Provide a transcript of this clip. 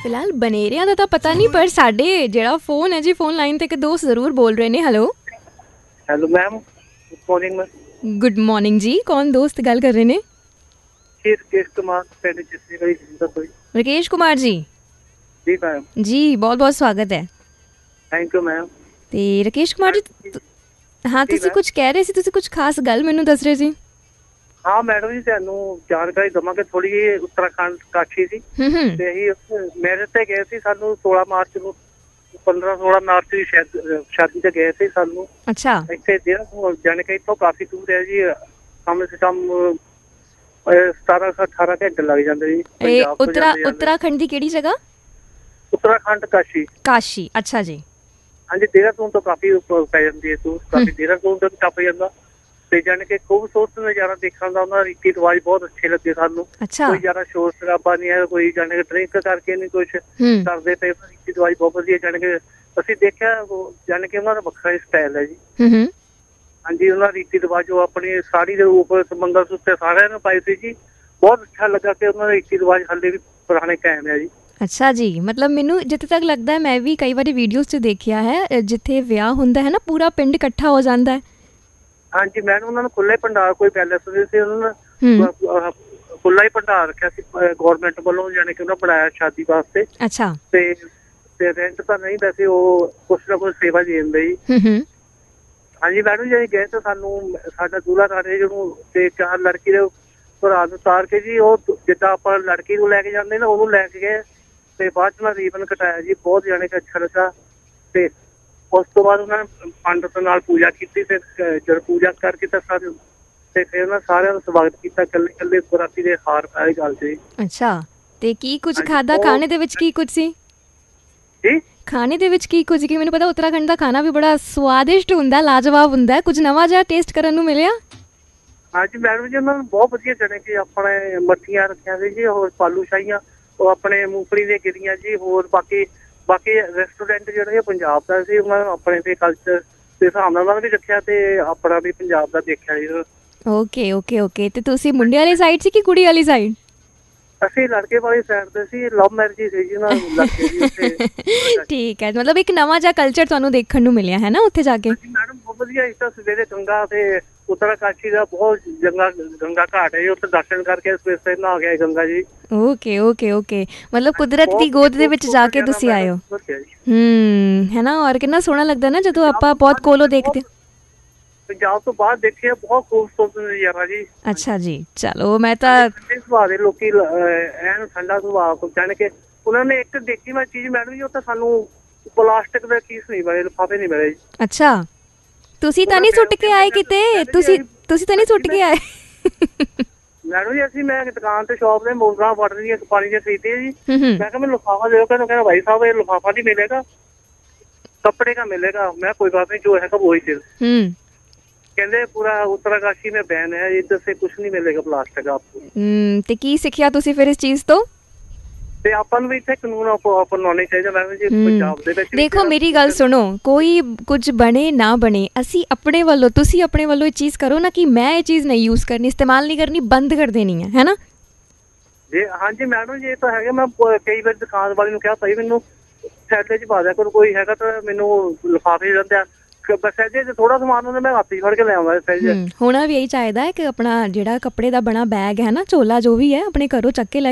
ਫਿਲਹਾਲ ਬਨੇਰਿਆਂ ਦਾ ਤਾਂ ਪਤਾ ਨਹੀਂ, ਪਰ ਸਾਡੇ ਜਿਹੜਾ ਫੋਨ ਹੈ ਜੀ, ਫੋਨ ਲਾਈਨ ਤੇ ਇੱਕ ਦੋਸਤ ਜ਼ਰੂਰ ਬੋਲ ਰਹੇ ਨੇ। Hello hello ma'am, good morning ma'am. Good morning ਜੀ, ਕੌਣ ਦੋਸਤ ਗੱਲ ਕਰ ਰਹੇ ਨੇ? ਰਕੇਸ਼ ਕੁਮਾਰ, ਪਿੰਡ ਜਿਸੀ ਗਲੀ ਕੋਈ। ਰਕੇਸ਼ ਕੁਮਾਰ ਜੀ? ਜੀ ਮੈਮ। ਜੀ ਬਹੁਤ ਬਹੁਤ ਸਵਾਗਤ ਹੈ। Thank you ma'am. ਤੇ ਰਕੇਸ਼ ਕੁਮਾਰ ਜੀ, ਹਾਂ ਤੁਸੀਂ ਕੁਝ ਕਹਿ ਰਹੇ ਸੀ, ਤੁਸੀਂ ਕੁਝ ਖਾਸ ਗੱਲ ਮੈਨੂੰ ਦੱਸ ਰਹੇ ਸੀ। ਹਾਂ ਮੈਡਮ ਜੀ, ਤੁਹਾਨੂੰ ਜਾਣਕਾਰੀ ਦੇਵਾਂਗੇ ਥੋੜੀ ਜਿਹੀ। ਉੱਤਰਾਖੰਡ ਕਾਸ਼ੀ ਸੀ ਤੇ ਅਸੀਂ ਮੈਰਿਜ ਤੇ ਗਏ ਸੀ। ਸਾਨੂੰ 16 ਮਾਰਚ ਨੂੰ 15-16 ਮਾਰਚ ਦੀ ਸ਼ਾਦੀ ਤੇ ਗਏ ਸੀ। ਸਾਨੂੰ ਅੱਛਾ ਇੱਥੇ ਜਾਣੇ ਕਿ ਇੱਥੋਂ ਕਾਫੀ ਦੂਰ ਹੈ ਜੀ, ਕਮ ਸੇ ਕਮ 17-18 ਘੰਟੇ ਲੱਗ ਜਾਂਦੇ ਜੀ। ਉੱਤਰਾਖੰਡ ਦੀ ਕਿਹੜੀ ਜਗ੍ਹਾ? ਉੱਤਰਾਖੰਡ ਕਾਸ਼ੀ। ਕਾਸ਼ੀ, ਅੱਛਾ ਜੀ। ਹਾਂਜੀ, ਦੇਹਰਾਦੂਨ ਤੋਂ ਕਾਫੀ ਪੈ ਜਾਂਦੀ ਹੈ ਦੂਰ, ਕਾਫੀ ਦੇਹਰਾਦੂਨ ਤੋਂ ਟੱਪ ਜਾਂਦਾ। ਤੇ ਜਾਣੀ ਕਿ ਖੂਬਸੂਰਤ ਨਜ਼ਾਰਾ ਦੇਖਣ ਦਾ, ਉਹਨਾਂ ਦਾ ਰੀਤੀ ਰਿਵਾਜ ਬਹੁਤ ਅੱਛੇ ਲੱਗੇ ਸਾਨੂੰ। ਕੋਈ ਜ਼ਿਆਦਾ ਸ਼ੋਰ ਸ਼ਰਾਬਾ ਨਹੀਂ ਹੈ, ਕੋਈ ਜਾਣੀ ਕਿ ਡਰਿੰਕ ਕਰਕੇ ਨਹੀਂ ਕੁਛ ਕਰਦੇ ਪਏ। ਰੀਤੀ ਰਿਵਾਜ ਬਹੁਤ ਵਧੀਆ, ਜਾਣੀ ਕਿ ਅਸੀਂ ਦੇਖਿਆ ਜਾਣੀ ਕਿ ਉਹਨਾਂ ਦਾ ਵੱਖਰਾ ਹੀ ਸਟਾਈਲ ਹੈ ਜੀ। ਹਾਂਜੀ, ਉਹਨਾਂ ਦਾ ਰੀਤੀ ਰਿਵਾਜ, ਉਹ ਆਪਣੀ ਸਾੜੀ ਦੇ ਉੱਪਰ ਮੰਗਲ ਸੂਤਰ ਸਾਰਿਆਂ ਨੂੰ ਪਾਏ ਸੀ ਜੀ। ਬਹੁਤ ਅੱਛਾ ਲੱਗਾ ਕਿ ਉਹਨਾਂ ਦਾ ਰੀਤੀ ਰਿਵਾਜ ਹਾਲੇ ਵੀ ਪੁਰਾਣੇ ਕਾਇਮ ਹੈ ਜੀ। ਅੱਛਾ ਜੀ, ਮਤਲਬ ਮੈਨੂੰ ਜਿੱਥੇ ਤੱਕ ਲੱਗਦਾ ਹੈ, ਮੈਂ ਵੀ ਕਈ ਵਾਰੀ ਵੀਡੀਓਜ਼ 'ਚ ਦੇਖਿਆ ਹੈ, ਜਿੱਥੇ ਵਿਆਹ ਹੁੰਦਾ ਹੈ ਨਾ, ਪੂਰਾ ਪਿੰਡ ਇਕੱਠਾ ਹੋ ਜਾਂਦਾ ਹੈ। ਹਾਂਜੀ ਮੈਡਮ, ਉਹਨਾਂ ਨੂੰ ਖੁੱਲ੍ਹਾ ਹੀ ਭੰਡਾਰ, ਕੋਈ ਪੈਲੇਸ ਨਹੀਂ ਸੀ, ਉਹਨਾਂ ਨੇ ਖੁੱਲ੍ਹਾ ਹੀ ਭੰਡਾਰ ਰੱਖਿਆ ਸੀ ਗੌਰਮੈਂਟ ਵੱਲੋਂ, ਜਾਣੀ ਕਿ ਉਹਨਾਂ ਬਣਾਇਆ ਸ਼ਾਦੀ ਵਾਸਤੇ। ਅੱਛਾ। ਤੇ ਰੈਂਟ ਤਾਂ ਨਹੀਂ, ਵੈਸੇ ਉਹ ਕੁਛ ਨਾ ਕੁਛ ਸੇਵਾ ਦੇ ਦਿੰਦੇ ਜੀ। ਹਾਂਜੀ ਮੈਡਮ ਜੀ, ਗਏ ਤਾਂ ਸਾਨੂੰ ਸਾਡਾ ਦੂल्हा ਰਾਣੇ ਜਿਹਨੂੰ ਤੇ 4 ਲੜਕੀ ਦੇ ਭਰਾ ਨੂੰ ਉਤਾਰ ਕੇ ਜੀ, ਉਹ ਜਿੱਦਾਂ ਆਪਾਂ ਲੜਕੀ ਨੂੰ ਲੈ ਕੇ ਜਾਂਦੇ ਨਾ, ਉਹਨੂੰ ਲੈ ਕੇ ਗਏ ਤੇ ਬਾਅਦ ਚ ਮੈਂ ਰੀਬਨ ਕਟਾਇਆ ਜੀ। ਬਹੁਤ ਜਾਣੇ ਕਿ ਅੱਛਾ ਲੱਗਾ। ਤੇ ਉਸ ਤੋਂ ਬਾਅਦ ਉਹਨਾਂ ਨੇ ਪੰਡਤ ਨਾਲ ਪੂਜਾ ਕੀਤੀ। ਤੇ ਜਦ ਪੂਜਾ ਕਰਕੇ ਤਾਂ ਸਾਰੇ ਤੇ ਫਿਰ ਉਹਨਾਂ ਸਾਰਿਆਂ ਦਾ ਸਵਾਗਤ ਕੀਤਾ। ਇਕੱਲੇ ਇਕੱਲੇ ਬਰਾਤੀ ਦੇ ਹਾਰ ਪਾਏ ਗੱਲ ਸੀ। ਅੱਛਾ, ਤੇ ਕੀ ਕੁਝ ਖਾਦਾ? ਖਾਣੇ ਦੇ ਵਿੱਚ ਕੀ ਕੁਝ ਸੀ ਜੀ? ਖਾਣੇ ਦੇ ਵਿੱਚ ਕੀ ਕੁਝ? ਕਿ ਮੈਨੂੰ ਪਤਾ ਉੱਤਰਾਖੰਡ ਦਾ ਖਾਣਾ ਵੀ ਬੜਾ ਸਵਾਦਿਸ਼ਟ ਹੁੰਦਾ, ਲਾਜਵਾਬ ਹੁੰਦਾ। ਕੁਝ ਨਵਾਂ ਜਿਹਾ ਟੇਸਟ ਕਰਨ ਨੂੰ ਮਿਲਿਆ? ਹਾਂਜੀ ਮੈਡਮ ਜੀ, ਉਹਨਾਂ ਨੂੰ ਬਹੁਤ ਵਧੀਆ ਜਾਣੇ ਕਿ ਆਪਣੇ ਮੱਠੀਆਂ ਰੱਖੀਆਂ ਸੀ ਜੀ, ਹੋਰ ਪਾਲੂ ਸ਼ਾਹੀਆਂ, ਉਹ ਆਪਣੇ ਮੂੰਗਫਲੀ ਦੀਆਂ ਗਿਰੀਆਂ ਜੀ। ਹੋਰ ਬਾਕੀ ਰੈਸਟੋਰੈਂਟ ਜਿਹੜੇ ਪੰਜਾਬ ਦਾ ਸੀ, ਉਹਨਾਂ ਨੂੰ ਆਪਣੇ ਦੇ ਕਲਚਰ ਦੇ ਹਿਸਾਬ ਨਾਲ ਉਹਨਾਂ ਨੇ ਵੀ ਰੱਖਿਆ ਤੇ ਆਪਣਾ ਵੀ ਪੰਜਾਬ ਦਾ ਦੇਖਿਆ ਜੀ। Okay okay okay. ਤੇ ਤੁਸੀਂ ਮੁੰਡੇ ਵਾਲੀ ਸਾਈਡ ਸੀ ਕਿ ਕੁੜੀ ਵਾਲੀ ਸਾਈਡ? ਅਸੀਂ ਲੜਕੇ ਵਾਲੀ ਸਾਈਡ ਤੇ ਸੀ, ਲਵ ਮੈਰਿਜ ਸੀ ਜੀ ਉਹਨਾਂ ਲੜਕੇ ਦੀ ਉੱਥੇ। ਠੀਕ ਹੈ, ਮਤਲਬ ਇੱਕ ਨਵਾਂ ਜਿਹਾ ਕਲਚਰ ਤੁਹਾਨੂੰ ਦੇਖਣ ਨੂੰ ਮਿਲਿਆ ਹੈ ਨਾ ਉੱਥੇ ਜਾ ਕੇ? ਮੈਡਮ ਬਹੁਤ ਵਧੀਆ। ਇਸ ਤਾਂ ਸਵੇਰੇ ਗੰਗਾ ਤੇ ਉੱਤਰਾਕਾਸ਼ੀ ਦਾ ਬਹੁਤ ਗੰਗਾ ਘਾਟ ਹੈ ਜੀ, ਉੱਥੇ ਦਰਸ਼ਨ ਕਰਕੇ ਸਵੇਰੇ ਨਹਾ ਗਿਆ Ganga ji. Okay okay okay, ਮਤਲਬ ਕੁਦਰਤ ਦੀ ਗੋਦ ਦੇ ਵਿੱਚ ਜਾ ਕੇ ਤੁਸੀਂ ਆਏ ਹੋ। ਹੈ ਨਾ, ਔਰ ਕਿੰਨਾ ਸੋਹਣਾ ਲੱਗਦਾ ਨਾ ਜਦੋਂ ਆਪਾਂ ਬਹੁਤ ਕੋਲੋਂ ਦੇਖਦੇ। ਪੰਜਾਬ ਤੋਂ ਬਾਹਰ ਦੇਖਿਆ, ਬਹੁਤ ਖੂਬਸੂਰਤ ਨਜ਼ਾਰਾ ਜੀ। ਅੱਛਾ ਜੀ, ਚਲੋ ਮੈਂ ਤਾਂ ਸੁਭਾਅ ਦੇ ਲੋਕੀ ਐਨ ਠੰਡਾ ਸੁਭਾਅ, ਜਾਣ ਕੇ ਉਹਨਾਂ ਨੇ ਇੱਕ ਦੇਖੀ ਮੈਂ ਚੀਜ਼ ਮੈਡਮ ਜੀ, ਉਹ ਤਾਂ ਸਾਨੂੰ ਪਲਾਸਟਿਕ ਦਾ ਚੀਜ਼ ਨਹੀਂ ਮਿਲੇ, ਲਿਫਾਫੇ ਨਹੀਂ ਮਿਲੇ ਜੀ। ਅੱਛਾ, ਤੁਸੀਂ ਤਾਂ ਨਹੀਂ ਸੁੱਟ ਕੇ ਆਏ ਕਿਤੇ? ਤੁਸੀਂ ਤਾਂ ਨਹੀਂ ਸੁੱਟ ਕੇ ਆਏ? ਮੈਡਮ ਜੀ, ਮੈਂ ਦੁਕਾਨ ਤੇ ਸ਼ਾਪ ਦੇ ਮੋਟਰਾਂ ਵਾਟਰ ਦੀਆਂ ਪਾਣੀ ਦੀਆਂ ਖਰੀਦੀਆਂ ਜੀ। ਮੈਂ ਕਿਹਾ ਮੈਨੂੰ ਲਿਫਾਫਾ ਦਿਓ। ਕਹਿੰਦਾ ਭਾਈ ਸਾਹਿਬ ਇਹ ਲਿਫਾਫਾ ਨਹੀਂ ਮਿਲੇਗਾ, कपड़े का मिलेगा। मैं कोई बात नहीं, जो है वही चीज। कहते पूरा उत्तराकाशी में बैन है, इधर से कुछ नहीं मिलेगा प्लास्टिक आपको। ਤੇ ਕੀ ਸਿੱਖਿਆ ਤੁਸੀਂ ਫਿਰ ਇਸ ਚੀਜ਼ ਤੋਂ? ਤੇ ਆਪਾਂ ਨੂੰ ਵੀ ਇੱਥੇ ਕਾਨੂੰਨ ਅਪਣਾਉਣੇ ਚਾਹੀਦੇ ਮੈਡਮ ਜੀ ਪੰਜਾਬ ਦੇ ਵਿੱਚ। ਦੇਖੋ ਮੇਰੀ ਗੱਲ ਸੁਣੋ, ਕੋਈ ਕੁਝ ਬਣੇ ਨਾ ਬਣੇ, ਅਸੀਂ ਆਪਣੇ ਵੱਲੋਂ, ਤੁਸੀਂ ਆਪਣੇ ਵੱਲੋਂ ਇਹ ਚੀਜ਼ ਕਰੋ ਨਾ ਕਿ ਮੈਂ ਇਹ ਚੀਜ਼ ਨਹੀਂ ਯੂਜ਼ ਕਰਨੀ, ਇਸਤੇਮਾਲ ਨਹੀਂ ਕਰਨੀ, ਬੰਦ ਕਰ ਦੇਣੀ ਹੈ ਨਾ ਜੀ। ਹਾਂਜੀ ਮੈਡਮ ਜੀ, ਇਹ ਤਾਂ ਹੈਗਾ। ਮੈਂ ਕਈ ਵਾਰ ਦੁਕਾਨ ਵਾਲੇ ਨੂੰ ਕਿਹਾ ਭਾਈ ਮੈਨੂੰ ਸੈਲੇ 'ਚ ਪਾ ਦਿਆ ਕਰੋ, ਕੋਈ ਹੈਗਾ ਤਾਂ ਮੈਨੂੰ ਲਿਫਾਫੇ ਦਿੰਦੇ ਆ। ਸਹਿਜੇ 'ਚ ਥੋੜਾ ਸਮਾਨ ਹੁੰਦਾ, ਮੈਂ ਹੱਥ ਹੀ ਫੜ ਕੇ ਲੈ ਆਉਂਦਾ ਸਹਿਜੇ। ਹੋਣਾ ਵੀ ਇਹੀ ਚਾਹੀਦਾ ਹੈ ਕਿ ਆਪਣਾ ਜਿਹੜਾ ਕੱਪੜੇ ਦਾ ਬਣਾ ਬੈਗ ਹੈ ਨਾ, ਝੋਲਾ ਜੋ ਵੀ ਹੈ, ਆਪਣੇ ਘਰੋਂ ਚੱਕ ਕੇ ਲੈ